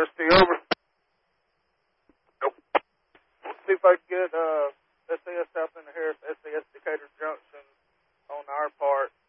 Christie, over. Nope. Let's see if I can get SAS South into Harris, SAS Decatur Junction on our part.